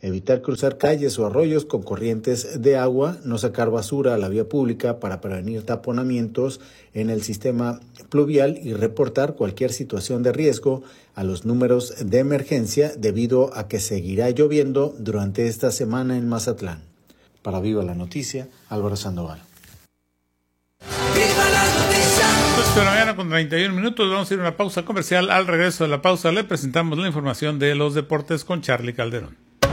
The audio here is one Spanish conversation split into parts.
evitar cruzar calles o arroyos con corrientes de agua, no sacar basura a la vía pública para prevenir taponamientos en el sistema pluvial y reportar cualquier situación de riesgo a los números de emergencia debido a que seguirá lloviendo durante esta semana en Mazatlán. Para Viva la Noticia, Álvaro Sandoval. ¡Viva la noticia! 8 de la mañana con 31 minutos, vamos a ir a una pausa comercial. Al regreso de la pausa le presentamos la información de los deportes con Charly Calderón.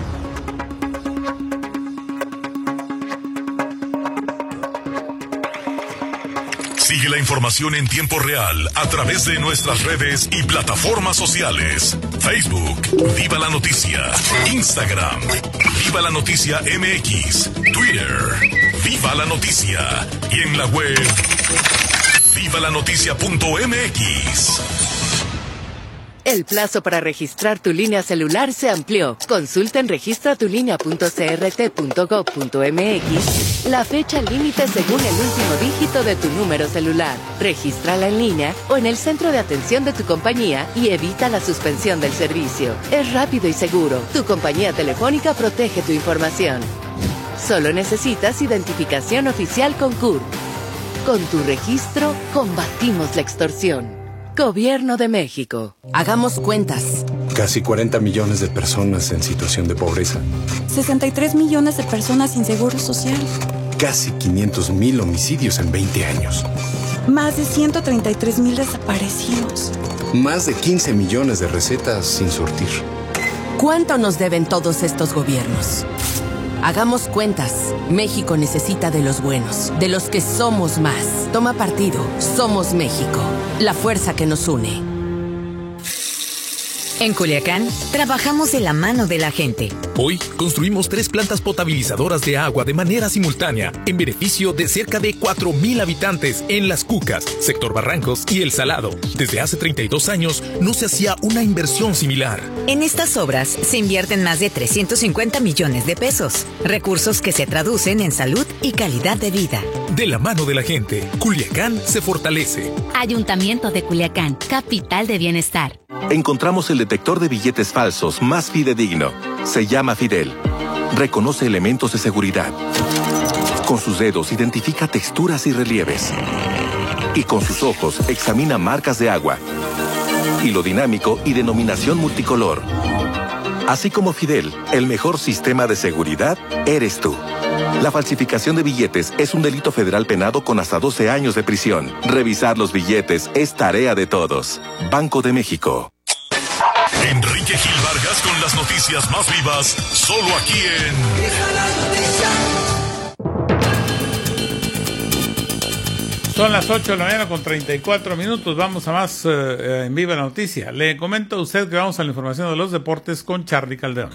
Sigue la información en tiempo real a través de nuestras redes y plataformas sociales. Facebook, Viva la Noticia. Instagram, Viva la Noticia MX. Twitter, Viva la Noticia. Y en la web, vivalanoticia.mx. El plazo para registrar tu línea celular se amplió. Consulta en registratulínea.crt.gov.mx la fecha límite según el último dígito de tu número celular. Regístrala en línea o en el centro de atención de tu compañía y evita la suspensión del servicio. Es rápido y seguro. Tu compañía telefónica protege tu información. Solo necesitas identificación oficial con CURP. Con tu registro, combatimos la extorsión. Gobierno de México. Hagamos cuentas. Casi 40 millones de personas en situación de pobreza. 63 millones de personas sin seguro social. Casi 500,000 homicidios en 20 años. Más de 133,000 desaparecidos. Más de 15 millones de recetas sin surtir. ¿Cuánto nos deben todos estos gobiernos? Hagamos cuentas. México necesita de los buenos, de los que somos más. Toma partido. Somos México. La fuerza que nos une. En Culiacán, trabajamos de la mano de la gente. Hoy construimos 3 plantas potabilizadoras de agua de manera simultánea, en beneficio de cerca de 4,000 habitantes en Las Cucas, Sector Barrancos y El Salado. Desde hace 32 años no se hacía una inversión similar. En estas obras se invierten más de 350 millones de pesos, recursos que se traducen en salud y calidad de vida. De la mano de la gente, Culiacán se fortalece. Ayuntamiento de Culiacán, capital de bienestar. Encontramos el detector de billetes falsos más fidedigno. Se llama Fidel. Reconoce elementos de seguridad. Con sus dedos identifica texturas y relieves. Y con sus ojos examina marcas de agua, hilo dinámico y denominación multicolor. Así como Fidel, el mejor sistema de seguridad eres tú. La falsificación de billetes es un delito federal penado con hasta 12 años de prisión. Revisar los billetes es tarea de todos. Banco de México. Enrique Gil Vargas con las noticias más vivas, solo aquí en ¡Viva la noticia! Son las 8 de la mañana con 34 minutos. Vamos a más en Viva la Noticia. Le comento a usted que vamos a la información de los deportes con Charly Calderón.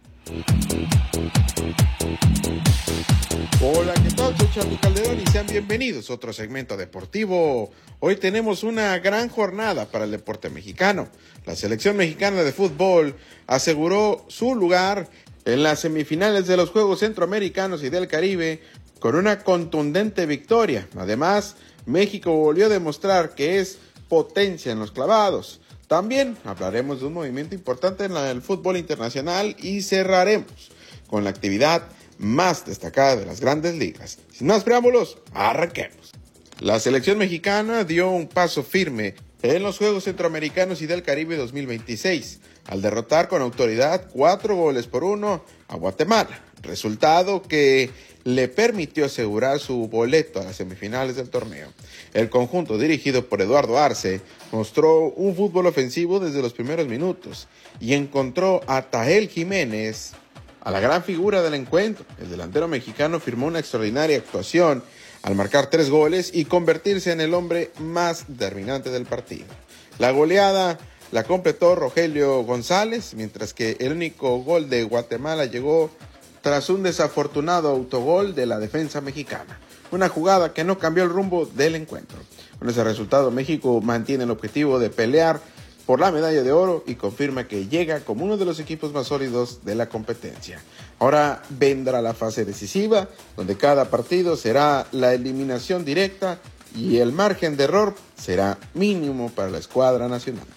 Hola, ¿qué tal? Soy Charly Calderón y sean bienvenidos a otro segmento deportivo. Hoy tenemos una gran jornada para el deporte mexicano. La selección mexicana de fútbol aseguró su lugar en las semifinales de los Juegos Centroamericanos y del Caribe con una contundente victoria. Además, México volvió a demostrar que es potencia en los clavados. También hablaremos de un movimiento importante en el fútbol internacional y cerraremos con la actividad más destacada de las grandes ligas. Sin más preámbulos, arranquemos. La selección mexicana dio un paso firme en los Juegos Centroamericanos y del Caribe 2026 al derrotar con autoridad 4-1 a Guatemala, resultado que le permitió asegurar su boleto a las semifinales del torneo. El conjunto dirigido por Eduardo Arce mostró un fútbol ofensivo desde los primeros minutos y encontró a Tael Jiménez, a la gran figura del encuentro. El delantero mexicano firmó una extraordinaria actuación al marcar 3 goles y convertirse en el hombre más determinante del partido. La goleada la completó Rogelio González, mientras que el único gol de Guatemala llegó tras un desafortunado autogol de la defensa mexicana. Una jugada que no cambió el rumbo del encuentro. Con ese resultado, México mantiene el objetivo de pelear por la medalla de oro y confirma que llega como uno de los equipos más sólidos de la competencia. Ahora vendrá la fase decisiva, donde cada partido será la eliminación directa y el margen de error será mínimo para la escuadra nacional.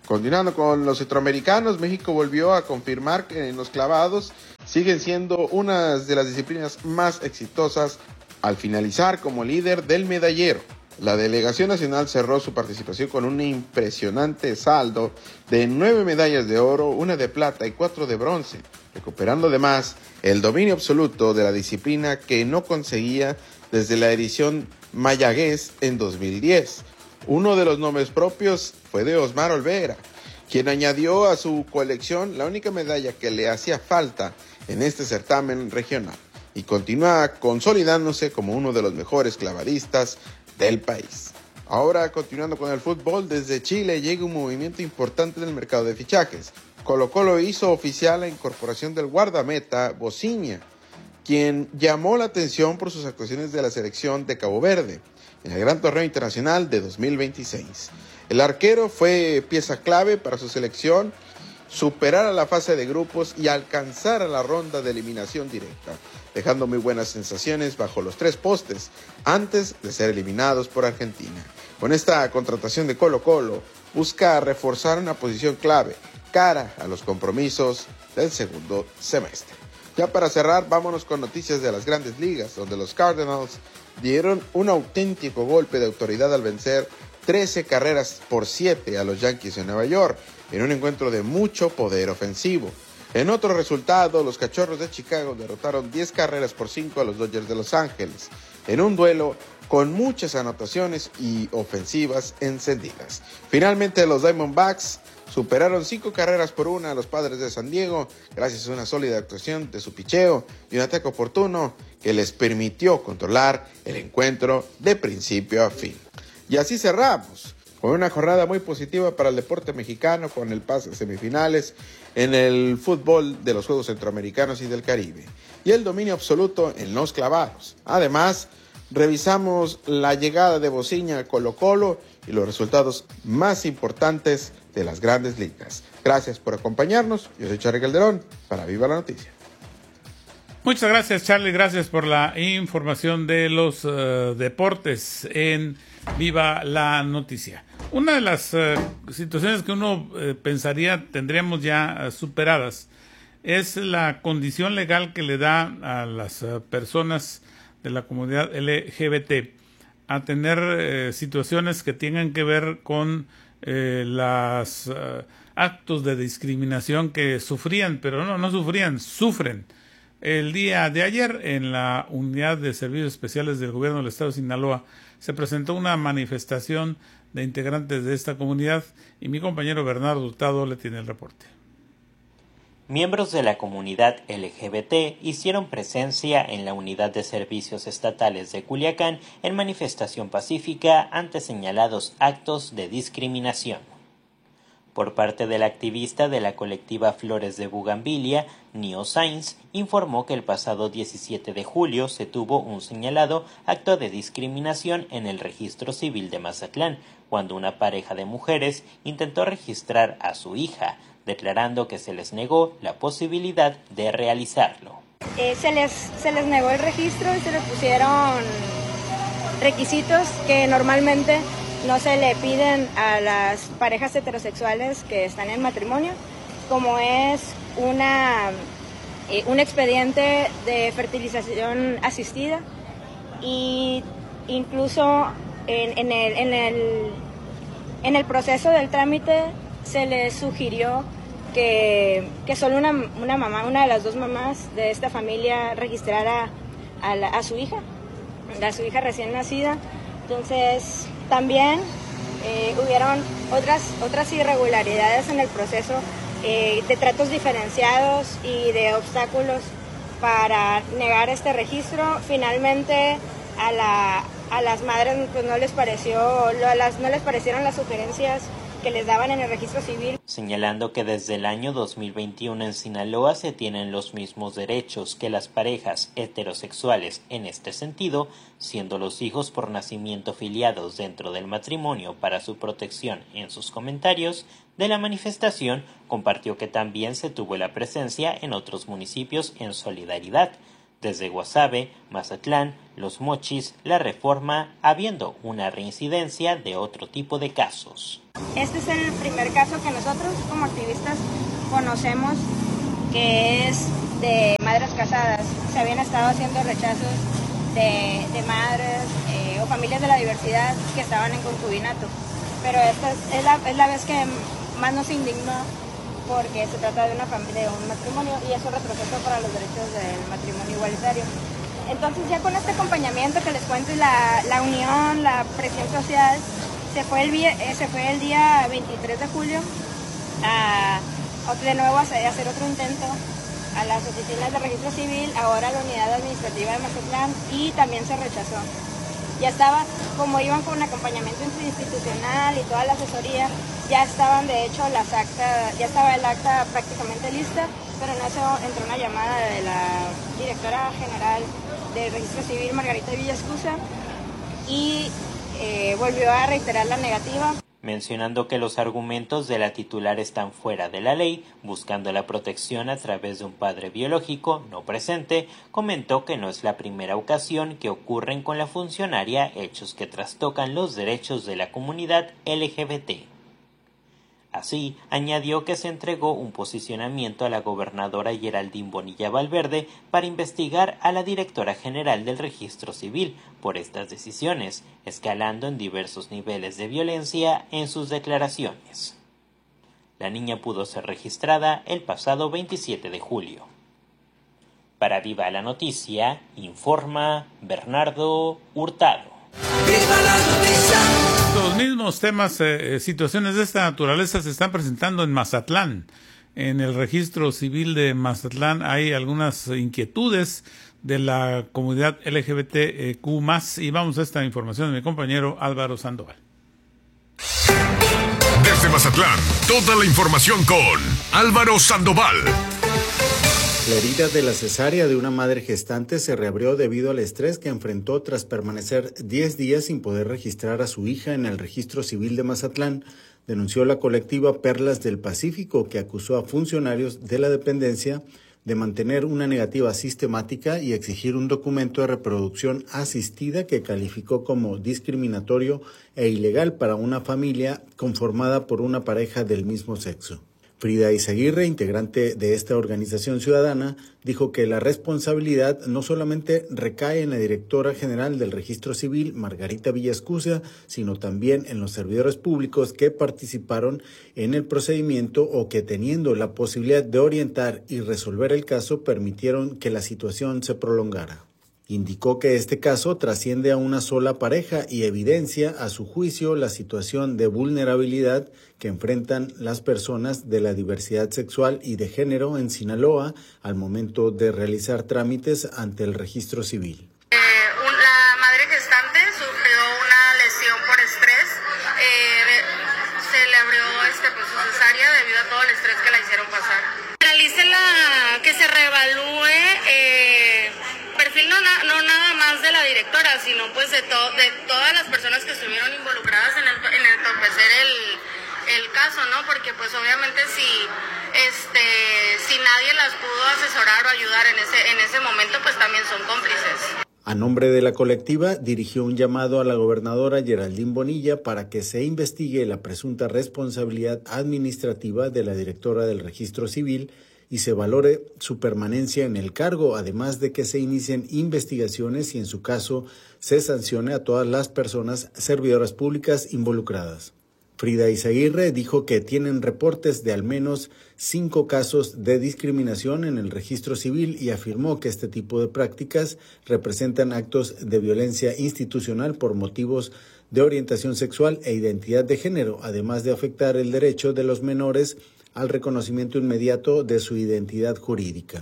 Continuando con los centroamericanos, México volvió a confirmar que en los clavados siguen siendo una de las disciplinas más exitosas al finalizar como líder del medallero. La delegación nacional cerró su participación con un impresionante saldo de 9 medallas de oro, 1 de plata y 4 de bronce, recuperando además el dominio absoluto de la disciplina que no conseguía desde la edición Mayagüez en 2010. Uno de los nombres propios fue de Osmar Olvera, quien añadió a su colección la única medalla que le hacía falta en este certamen regional y continúa consolidándose como uno de los mejores clavadistas del país. Ahora, continuando con el fútbol, desde Chile llega un movimiento importante en el mercado de fichajes. Colo-Colo hizo oficial la incorporación del guardameta Bociña, quien llamó la atención por sus actuaciones de la selección de Cabo Verde en el Gran Torneo Internacional de 2026. El arquero fue pieza clave para su selección superar a la fase de grupos y alcanzar a la ronda de eliminación directa, dejando muy buenas sensaciones bajo los 3 postes antes de ser eliminados por Argentina. Con esta contratación de Colo-Colo busca reforzar una posición clave cara a los compromisos del segundo semestre. Ya para cerrar, vámonos con noticias de las grandes ligas, donde los Cardinals dieron un auténtico golpe de autoridad al vencer 13-7 a los Yankees de Nueva York, en un encuentro de mucho poder ofensivo. En otro resultado, los Cachorros de Chicago derrotaron 10-5 a los Dodgers de Los Ángeles, en un duelo con muchas anotaciones y ofensivas encendidas. Finalmente, los Diamondbacks superaron 5-1 a los Padres de San Diego, gracias a una sólida actuación de su picheo y un ataque oportuno que les permitió controlar el encuentro de principio a fin. Y así cerramos con una jornada muy positiva para el deporte mexicano, con el pase a semifinales en el fútbol de los Juegos Centroamericanos y del Caribe y el dominio absoluto en los clavados. Además, revisamos la llegada de Bociña a Colo-Colo y los resultados más importantes de las grandes ligas. Gracias por acompañarnos. Yo soy Charly Calderón para Viva la Noticia. Muchas gracias, Charly. Gracias por la información de los deportes en Viva la Noticia. Una de las situaciones que uno pensaría tendríamos ya superadas es la condición legal que le da a las personas de la comunidad LGBT a tener situaciones que tengan que ver con los actos de discriminación que sufrían, pero no sufrían, sufren. El día de ayer, en la Unidad de Servicios Especiales del Gobierno del Estado de Sinaloa, se presentó una manifestación de integrantes de esta comunidad y mi compañero Bernardo Hurtado le tiene el reporte. Miembros de la comunidad LGBT hicieron presencia en la Unidad de Servicios Estatales de Culiacán en manifestación pacífica ante señalados actos de discriminación. Por parte del activista de la colectiva Flores de Bugambilia, Nio Sainz, informó que el pasado 17 de julio se tuvo un señalado acto de discriminación en el registro civil de Mazatlán, cuando una pareja de mujeres intentó registrar a su hija, declarando que se les negó la posibilidad de realizarlo. Se les negó el registro y se les pusieron requisitos que normalmente no se le piden a las parejas heterosexuales que están en matrimonio, como es un expediente de fertilización asistida, y incluso en el proceso del trámite se les sugirió que solo una mamá, una de las 2 mamás de esta familia registrara a su hija recién nacida. Entonces también hubieron otras irregularidades en el proceso, de tratos diferenciados y de obstáculos para negar este registro. Finalmente a las madres pues no les parecieron las sugerencias que les daban en el registro civil. Señalando que desde el año 2021 en Sinaloa se tienen los mismos derechos que las parejas heterosexuales en este sentido, siendo los hijos por nacimiento filiados dentro del matrimonio para su protección. En sus comentarios de la manifestación compartió que también se tuvo la presencia en otros municipios en solidaridad. Desde Guasave, Mazatlán, Los Mochis, La Reforma, habiendo una reincidencia de otro tipo de casos. Este es el primer caso que nosotros como activistas conocemos, que es de madres casadas. Se habían estado haciendo rechazos de madres o familias de la diversidad que estaban en concubinato. Pero esta es la vez que más nos indignó, porque se trata de un matrimonio y es un retroceso para los derechos del matrimonio igualitario. Entonces, ya con este acompañamiento que les cuento, la unión, la presión social, se fue el día 23 de julio de nuevo a hacer otro intento a las oficinas de registro civil, ahora a la unidad administrativa de Mazatlán, y también se rechazó. Ya estaba, como iban con acompañamiento institucional y toda la asesoría, ya estaban de hecho las actas, ya estaba el acta prácticamente lista, pero en eso entró una llamada de la directora general de registro civil, Margarita Villascusa, y volvió a reiterar la negativa. Mencionando que los argumentos de la titular están fuera de la ley, buscando la protección a través de un padre biológico no presente, comentó que no es la primera ocasión que ocurren con la funcionaria hechos que trastocan los derechos de la comunidad LGBT. Así, añadió que se entregó un posicionamiento a la gobernadora Geraldine Bonilla Valverde para investigar a la directora general del Registro Civil por estas decisiones, escalando en diversos niveles de violencia en sus declaraciones. La niña pudo ser registrada el pasado 27 de julio. Para Viva la Noticia, informa Bernardo Hurtado. ¡Viva la noticia! Los mismos temas, situaciones de esta naturaleza se están presentando en Mazatlán. En el registro civil de Mazatlán hay algunas inquietudes de la comunidad LGBTQ+, y vamos a esta información de mi compañero Álvaro Sandoval. Desde Mazatlán, toda la información con Álvaro Sandoval. La herida de la cesárea de una madre gestante se reabrió debido al estrés que enfrentó tras permanecer 10 días sin poder registrar a su hija en el registro civil de Mazatlán, denunció la colectiva Perlas del Pacífico, que acusó a funcionarios de la dependencia de mantener una negativa sistemática y exigir un documento de reproducción asistida que calificó como discriminatorio e ilegal para una familia conformada por una pareja del mismo sexo. Frida Izaguirre, integrante de esta organización ciudadana, dijo que la responsabilidad no solamente recae en la directora general del Registro Civil, Margarita Villascusa, sino también en los servidores públicos que participaron en el procedimiento o que, teniendo la posibilidad de orientar y resolver el caso, permitieron que la situación se prolongara. Indicó que este caso trasciende a una sola pareja y evidencia, a su juicio, la situación de vulnerabilidad que enfrentan las personas de la diversidad sexual y de género en Sinaloa al momento de realizar trámites ante el registro civil. La madre gestante sufrió una lesión por estrés, se le abrió su cesárea debido a todo el estrés que la hicieron pasar. Realice que se reevalúe perfil no nada más de la directora, sino pues de todas las personas que estuvieron involucradas en entorpecer el caso, ¿no? Porque pues obviamente si nadie las pudo asesorar o ayudar en ese momento, pues también son cómplices. A nombre de la colectiva, dirigió un llamado a la gobernadora Geraldine Bonilla para que se investigue la presunta responsabilidad administrativa de la directora del Registro Civil y se valore su permanencia en el cargo, además de que se inicien investigaciones y en su caso se sancione a todas las personas servidoras públicas involucradas. Frida Izaguirre dijo que tienen reportes de al menos 5 casos de discriminación en el registro civil y afirmó que este tipo de prácticas representan actos de violencia institucional por motivos de orientación sexual e identidad de género, además de afectar el derecho de los menores al reconocimiento inmediato de su identidad jurídica.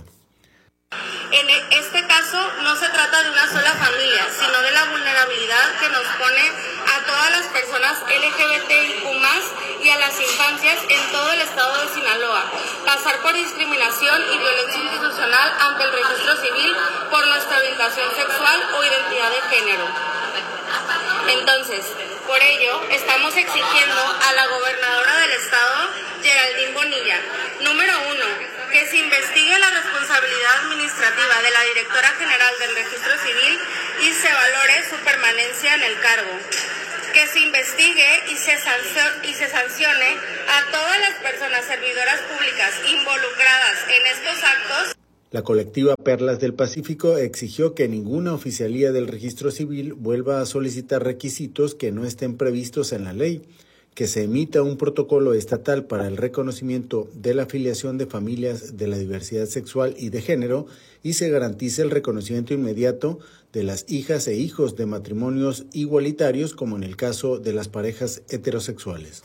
En este caso no se trata de una sola familia, sino de la vulnerabilidad que nos pone a todas las personas LGBTIQ+, y a las infancias en todo el estado de Sinaloa, pasar por discriminación y violencia institucional ante el registro civil por nuestra orientación sexual o identidad de género. Entonces, por ello, estamos exigiendo a la gobernadora del estado, Geraldine Bonilla, número 1, que se investigue la responsabilidad administrativa de la directora general del Registro Civil y se valore su permanencia en el cargo. Que se investigue y se sancione a todas las personas servidoras públicas involucradas en estos actos. La colectiva Perlas del Pacífico exigió que ninguna oficialía del Registro Civil vuelva a solicitar requisitos que no estén previstos en la ley, que se emita un protocolo estatal para el reconocimiento de la afiliación de familias de la diversidad sexual y de género y se garantice el reconocimiento inmediato de las hijas e hijos de matrimonios igualitarios, como en el caso de las parejas heterosexuales.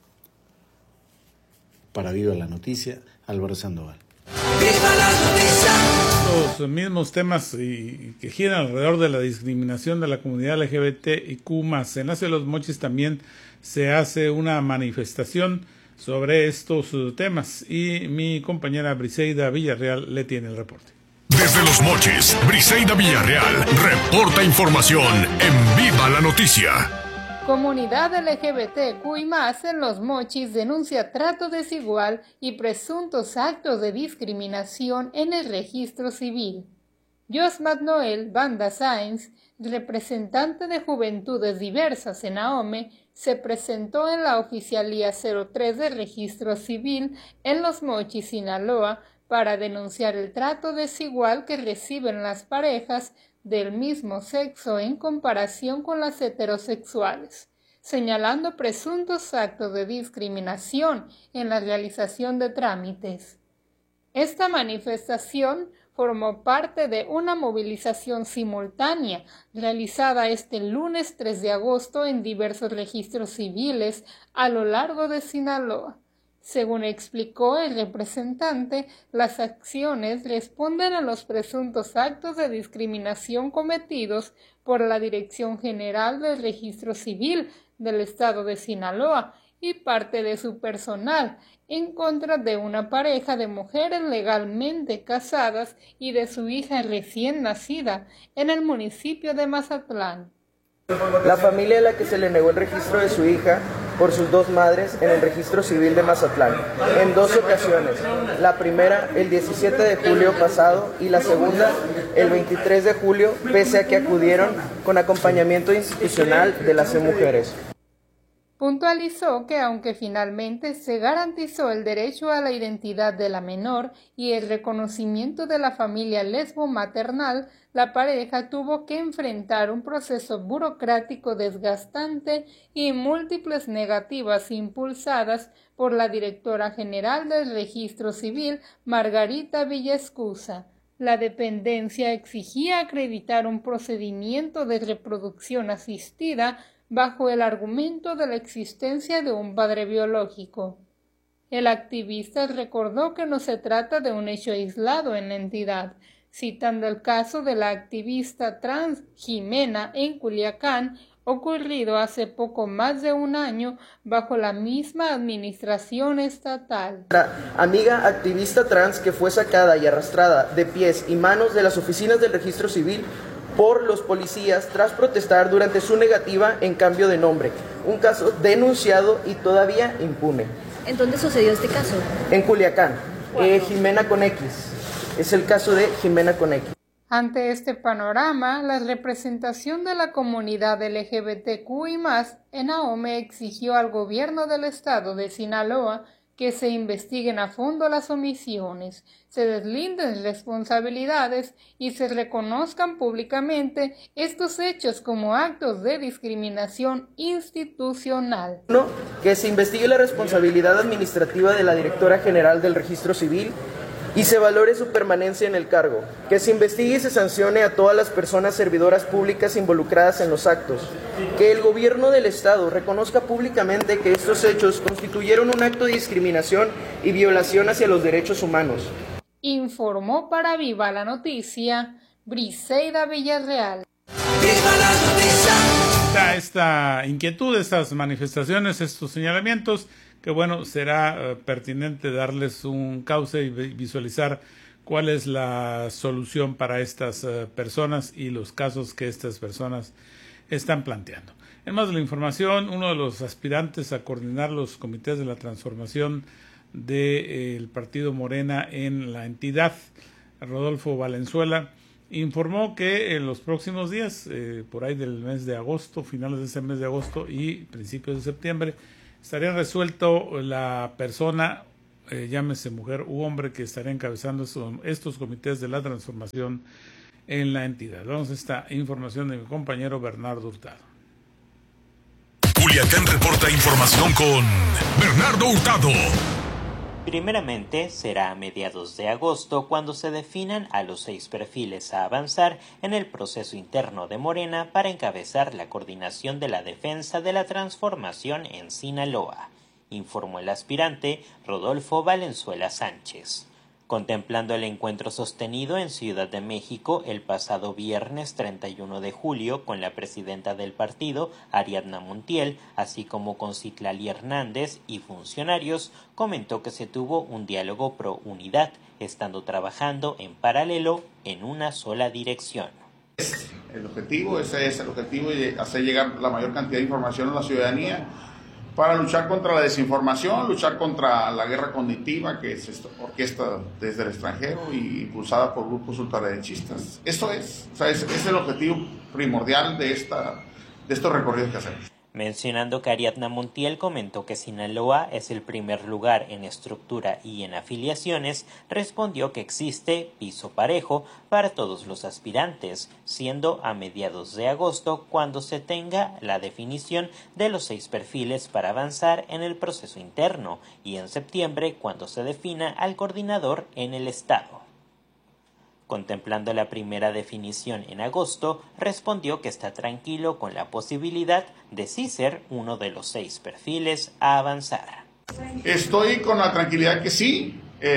Para Viva la Noticia, Álvaro Sandoval. Los mismos temas que giran alrededor de la discriminación de la comunidad LGBTIQ+. En la ciudad de Los Mochis también se hace una manifestación sobre estos temas y mi compañera Briseida Villarreal le tiene el reporte. Desde Los Mochis, Briseida Villarreal reporta información en Viva la Noticia. Comunidad LGBTQI+ en Los Mochis denuncia trato desigual y presuntos actos de discriminación en el registro civil. Josmat Noel Banda Sáenz, representante de Juventudes Diversas en AOME, se presentó en la Oficialía 03 del Registro Civil en Los Mochis, Sinaloa, para denunciar el trato desigual que reciben las parejas del mismo sexo en comparación con las heterosexuales, señalando presuntos actos de discriminación en la realización de trámites. Esta manifestación formó parte de una movilización simultánea realizada este lunes 3 de agosto en diversos registros civiles a lo largo de Sinaloa. Según explicó el representante, las acciones responden a los presuntos actos de discriminación cometidos por la Dirección General del Registro Civil del Estado de Sinaloa y parte de su personal en contra de una pareja de mujeres legalmente casadas y de su hija recién nacida en el municipio de Mazatlán. La familia a la que se le negó el registro de su hija por sus dos madres en el registro civil de Mazatlán, en 2 ocasiones. La primera, el 17 de julio pasado, y la segunda, el 23 de julio, pese a que acudieron con acompañamiento institucional de las mujeres. Puntualizó que aunque finalmente se garantizó el derecho a la identidad de la menor y el reconocimiento de la familia lesbo-maternal, la pareja tuvo que enfrentar un proceso burocrático desgastante y múltiples negativas impulsadas por la directora general del Registro Civil, Margarita Villaescusa. La dependencia exigía acreditar un procedimiento de reproducción asistida bajo el argumento de la existencia de un padre biológico. El activista recordó que no se trata de un hecho aislado en la entidad, citando el caso de la activista trans Jimena en Culiacán, ocurrido hace poco más de un año bajo la misma administración estatal. Amiga activista trans que fue sacada y arrastrada de pies y manos de las oficinas del Registro Civil por los policías tras protestar durante su negativa en cambio de nombre, un caso denunciado y todavía impune. ¿En dónde sucedió este caso? En Culiacán, Jimena con X, es el caso de Jimena con X. Ante este panorama, la representación de la comunidad LGBTQI+ en AOME exigió al gobierno del estado de Sinaloa que se investiguen a fondo las omisiones, se deslinden responsabilidades y se reconozcan públicamente estos hechos como actos de discriminación institucional. 1. Que se investigue la responsabilidad administrativa de la directora general del Registro Civil y se valore su permanencia en el cargo, que se investigue y se sancione a todas las personas servidoras públicas involucradas en los actos, que el gobierno del estado reconozca públicamente que estos hechos constituyeron un acto de discriminación y violación hacia los derechos humanos. Informó para Viva la Noticia, Briseida Villarreal. ¡Viva la Noticia! Esta inquietud, estas manifestaciones, estos señalamientos, que bueno, será pertinente darles un cauce y visualizar cuál es la solución para estas personas y los casos que estas personas están planteando. En más de la información, uno de los aspirantes a coordinar los comités de la transformación del partido Morena en la entidad, Rodolfo Valenzuela, informó que en los próximos días, por ahí del mes de agosto, finales de ese mes de agosto y principios de septiembre, estaría resuelto la persona, llámese mujer u hombre, que estaría encabezando estos comités de la transformación en la entidad. Vamos a esta información de mi compañero Bernardo Hurtado. Culiacán reporta información con Bernardo Hurtado. Primeramente, será a mediados de agosto cuando se definan a los 6 perfiles a avanzar en el proceso interno de Morena para encabezar la coordinación de la defensa de la transformación en Sinaloa, informó el aspirante Rodolfo Valenzuela Sánchez. Contemplando el encuentro sostenido en Ciudad de México el pasado viernes 31 de julio con la presidenta del partido, Ariadna Montiel, así como con Citlali Hernández y funcionarios, comentó que se tuvo un diálogo pro unidad, estando trabajando en paralelo en una sola dirección. El objetivo, ese es el objetivo, de hacer llegar la mayor cantidad de información a la ciudadanía para luchar contra la desinformación, luchar contra la guerra cognitiva que se orquesta desde el extranjero y impulsada por grupos ultraderechistas. Eso es, es el objetivo primordial de estos recorridos que hacemos. Mencionando que Ariadna Montiel comentó que Sinaloa es el primer lugar en estructura y en afiliaciones, respondió que existe piso parejo para todos los aspirantes, siendo a mediados de agosto cuando se tenga la definición de los 6 perfiles para avanzar en el proceso interno y en septiembre cuando se defina al coordinador en el estado. Contemplando la primera definición en agosto, respondió que está tranquilo con la posibilidad de sí ser uno de los 6 perfiles a avanzar. Estoy con la tranquilidad que sí,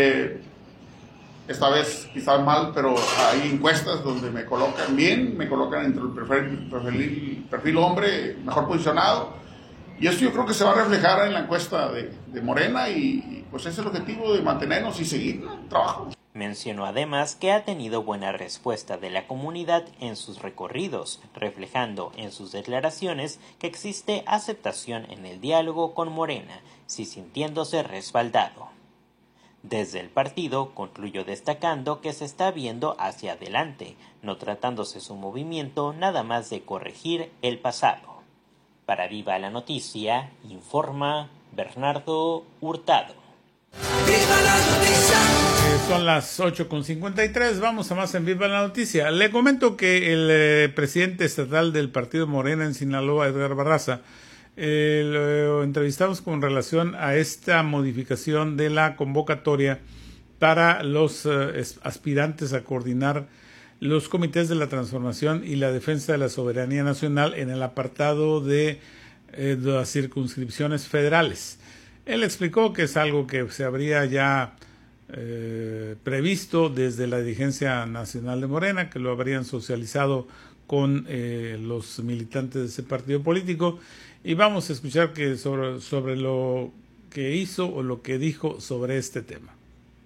esta vez quizás mal, pero hay encuestas donde me colocan bien, me colocan entre el perfil hombre mejor posicionado, y esto yo creo que se va a reflejar en la encuesta de Morena y pues ese es el objetivo de mantenernos y seguir el trabajo. Mencionó además que ha tenido buena respuesta de la comunidad en sus recorridos, reflejando en sus declaraciones que existe aceptación en el diálogo con Morena, sí sintiéndose respaldado. Desde el partido concluyó destacando que se está viendo hacia adelante, no tratándose su movimiento nada más de corregir el pasado. Para Viva la Noticia, informa Bernardo Hurtado. ¡Viva la noticia! Son las 8:53, vamos a más en Viva la Noticia. Le comento que el presidente estatal del partido Morena en Sinaloa, Edgar Barraza, lo entrevistamos con relación a esta modificación de la convocatoria para los aspirantes a coordinar los comités de la transformación y la defensa de la soberanía nacional en el apartado de las circunscripciones federales. Él explicó que es algo que se habría ya previsto desde la dirigencia nacional de Morena, que lo habrían socializado con los militantes de ese partido político, y vamos a escuchar que sobre lo que hizo o lo que dijo sobre este tema.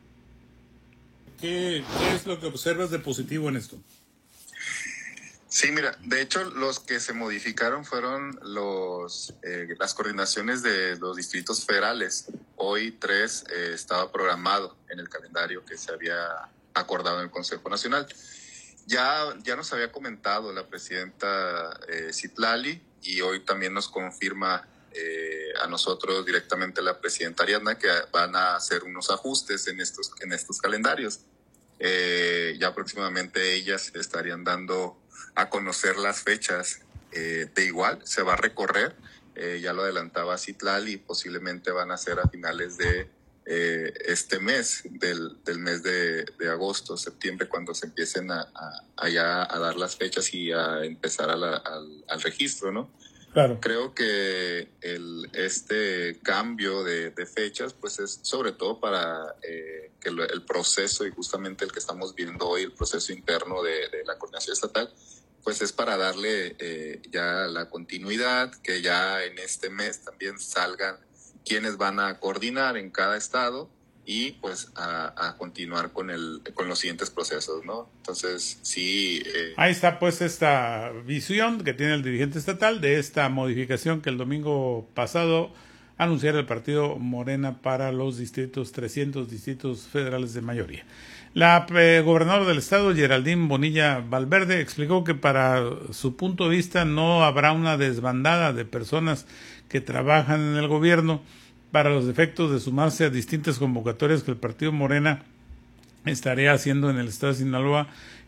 ¿Qué es lo que observas de positivo en esto? Sí, mira, de hecho los que se modificaron fueron las coordinaciones de los distritos federales. Hoy 3 estaba programado en el calendario que se había acordado en el Consejo Nacional. Ya nos había comentado la presidenta Citlali y hoy también nos confirma a nosotros directamente la presidenta Ariadna que van a hacer unos ajustes en estos calendarios. Ya próximamente ellas estarían dando a conocer las fechas. De igual se va a recorrer, ya lo adelantaba Citlali, y posiblemente van a ser a finales de este mes, del mes de agosto, septiembre, cuando se empiecen a dar las fechas y a empezar al registro, ¿no? Claro. Creo que este cambio de fechas pues es sobre todo para que el proceso, y justamente el que estamos viendo hoy, el proceso interno de la coordinación estatal, pues es para darle ya la continuidad, que ya en este mes también salgan quienes van a coordinar en cada estado y pues a continuar con los siguientes procesos, ¿no? Entonces, sí. Ahí está pues esta visión que tiene el dirigente estatal de esta modificación que el domingo pasado anunciar el partido Morena para los 300 distritos federales de mayoría. La gobernadora del estado, Geraldine Bonilla Valverde, explicó que para su punto de vista no habrá una desbandada de personas que trabajan en el gobierno para los efectos de sumarse a distintas convocatorias que el partido Morena estaría haciendo en el estado de Sinaloa